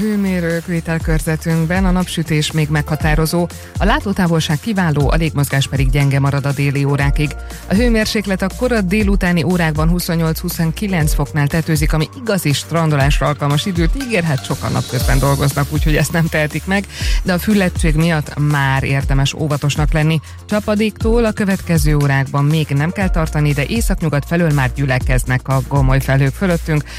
Hőmérők vételkörzetünkben a napsütés még meghatározó, a látótávolság kiváló, a légmozgás pedig gyenge marad a déli órákig. A hőmérséklet a kora délutáni órákban 28-29 foknál tetőzik, ami igazi strandolásra alkalmas időt ígérhet, sokan napközben dolgoznak, úgyhogy ezt nem tehetik meg, de a füllettség miatt már érdemes óvatosnak lenni. Csapadéktól a következő órákban még nem kell tartani, de északnyugat felől már gyülekeznek a gomoly felhők fölöttünk.